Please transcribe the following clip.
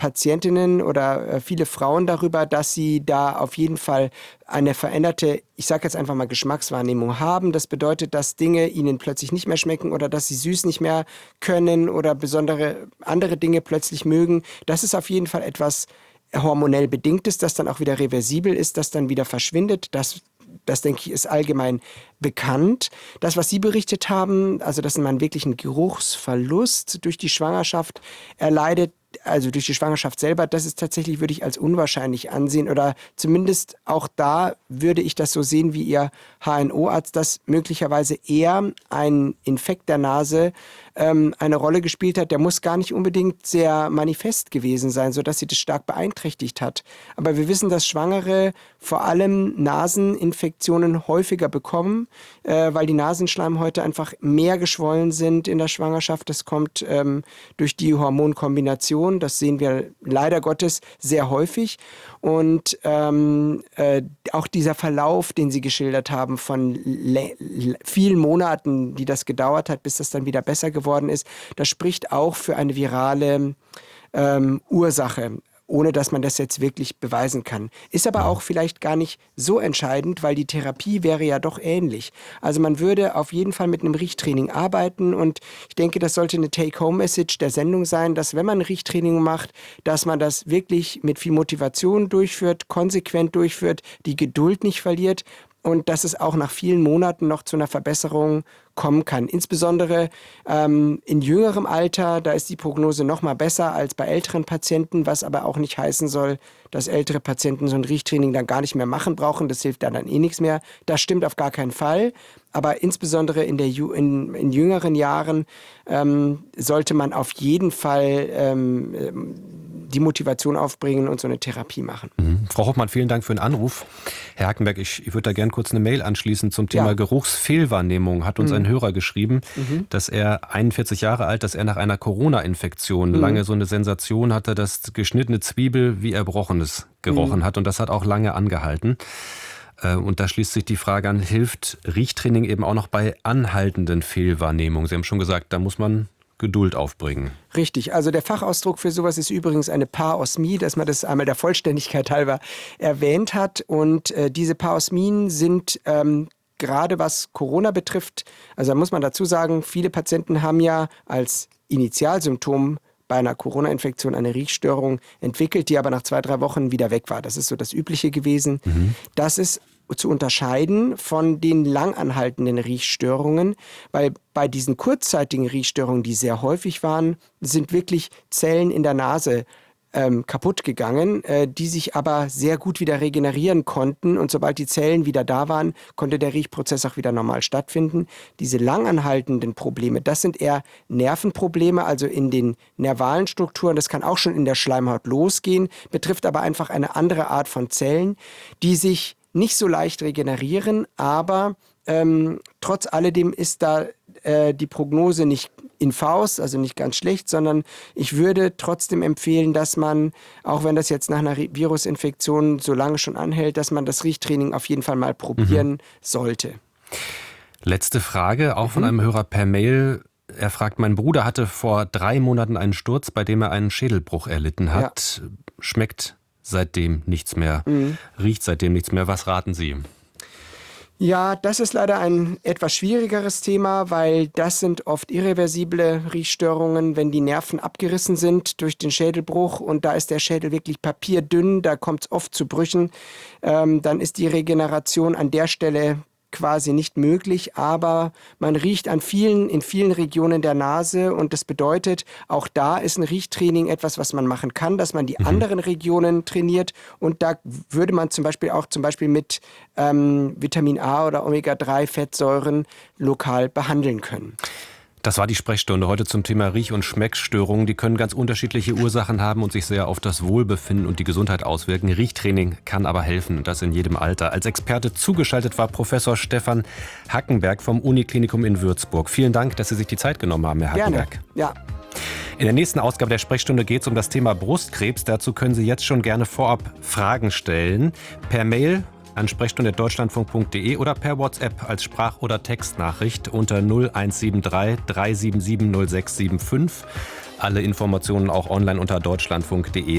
Patientinnen oder viele Frauen darüber, dass sie da auf jeden Fall eine veränderte, ich sage jetzt einfach mal Geschmackswahrnehmung haben. Das bedeutet, dass Dinge ihnen plötzlich nicht mehr schmecken oder dass sie süß nicht mehr können oder besondere andere Dinge plötzlich mögen. Das ist auf jeden Fall etwas hormonell Bedingtes, das dann auch wieder reversibel ist, das dann wieder verschwindet. Das denke ich, ist allgemein bekannt. Das, was Sie berichtet haben, also dass man wirklich einen Geruchsverlust durch die Schwangerschaft erleidet, also durch die Schwangerschaft selber, das ist tatsächlich, würde ich als unwahrscheinlich ansehen oder zumindest auch da würde ich das so sehen wie Ihr HNO-Arzt, dass möglicherweise eher ein Infekt der Nase eine Rolle gespielt hat. Der muss gar nicht unbedingt sehr manifest gewesen sein, sodass sie das stark beeinträchtigt hat. Aber wir wissen, dass Schwangere vor allem Naseninfektionen häufiger bekommen, weil die Nasenschleimhäute einfach mehr geschwollen sind in der Schwangerschaft. Das kommt durch die Hormonkombination. Das sehen wir leider Gottes sehr häufig. Und auch dieser Verlauf, den Sie geschildert haben, von vielen Monaten, die das gedauert hat, bis das dann wieder besser geworden ist, das spricht auch für eine virale Ursache, ohne dass man das jetzt wirklich beweisen kann. Ist aber auch vielleicht gar nicht so entscheidend, weil die Therapie wäre ja doch ähnlich. Also man würde auf jeden Fall mit einem Riechtraining arbeiten und ich denke, das sollte eine Take-Home-Message der Sendung sein, dass wenn man ein Riechtraining macht, dass man das wirklich mit viel Motivation durchführt, konsequent durchführt, die Geduld nicht verliert und dass es auch nach vielen Monaten noch zu einer Verbesserung kommen kann. Insbesondere in jüngerem Alter, da ist die Prognose noch mal besser als bei älteren Patienten, was aber auch nicht heißen soll, dass ältere Patienten so ein Riechtraining dann gar nicht mehr machen brauchen. Das hilft dann eh nichts mehr. Das stimmt auf gar keinen Fall. Aber insbesondere in jüngeren Jahren sollte man auf jeden Fall die Motivation aufbringen und so eine Therapie machen. Frau Hoffmann, vielen Dank für den Anruf. Herr Hackenberg, ich würde da gerne kurz eine Mail anschließen zum Thema Geruchsfehlwahrnehmung. Hat uns ein Hörer geschrieben, dass er 41 Jahre alt, dass er nach einer Corona-Infektion lange so eine Sensation hatte, dass geschnittene Zwiebel wie Erbrochenes gerochen hat und das hat auch lange angehalten. Und da schließt sich die Frage an, hilft Riechtraining eben auch noch bei anhaltenden Fehlwahrnehmungen? Sie haben schon gesagt, da muss man Geduld aufbringen. Richtig, also der Fachausdruck für sowas ist übrigens eine Paosmie, dass man das einmal der Vollständigkeit halber erwähnt hat. Und diese Paosmien sind gerade was Corona betrifft, also da muss man dazu sagen, viele Patienten haben ja als Initialsymptom bei einer Corona-Infektion eine Riechstörung entwickelt, die aber nach 2-3 Wochen wieder weg war. Das ist so das Übliche gewesen. Das ist zu unterscheiden von den langanhaltenden Riechstörungen, weil bei diesen kurzzeitigen Riechstörungen, die sehr häufig waren, sind wirklich Zellen in der Nase kaputt gegangen, die sich aber sehr gut wieder regenerieren konnten und sobald die Zellen wieder da waren, konnte der Riechprozess auch wieder normal stattfinden. Diese langanhaltenden Probleme, das sind eher Nervenprobleme, also in den nervalen Strukturen, das kann auch schon in der Schleimhaut losgehen, betrifft aber einfach eine andere Art von Zellen, die sich nicht so leicht regenerieren, aber trotz alledem ist da die Prognose nicht in Faust, also nicht ganz schlecht, sondern ich würde trotzdem empfehlen, dass man, auch wenn das jetzt nach einer Virusinfektion so lange schon anhält, dass man das Riechtraining auf jeden Fall mal probieren sollte. Letzte Frage, auch von einem Hörer per Mail. Er fragt, mein Bruder hatte vor 3 Monaten einen Sturz, bei dem er einen Schädelbruch erlitten hat. Schmeckt seitdem nichts mehr, riecht seitdem nichts mehr. Was raten Sie? Ja, das ist leider ein etwas schwierigeres Thema, weil das sind oft irreversible Riechstörungen, wenn die Nerven abgerissen sind durch den Schädelbruch und da ist der Schädel wirklich papierdünn, da kommt es oft zu Brüchen, dann ist die Regeneration an der Stelle quasi nicht möglich, aber man riecht in vielen Regionen der Nase und das bedeutet, auch da ist ein Riechtraining etwas, was man machen kann, dass man die anderen Regionen trainiert und da würde man zum Beispiel mit Vitamin A oder Omega-3-Fettsäuren lokal behandeln können. Das war die Sprechstunde heute zum Thema Riech- und Schmeckstörungen. Die können ganz unterschiedliche Ursachen haben und sich sehr auf das Wohlbefinden und die Gesundheit auswirken. Riechtraining kann aber helfen und das in jedem Alter. Als Experte zugeschaltet war Professor Stefan Hackenberg vom Uniklinikum in Würzburg. Vielen Dank, dass Sie sich die Zeit genommen haben, Herr Hackenberg. Gerne. Ja. In der nächsten Ausgabe der Sprechstunde geht es um das Thema Brustkrebs. Dazu können Sie jetzt schon gerne vorab Fragen stellen. Per Mail an sprechstunde@deutschlandfunk.de oder per WhatsApp als Sprach- oder Textnachricht unter 0173 377 0675. Alle Informationen auch online unter deutschlandfunk.de.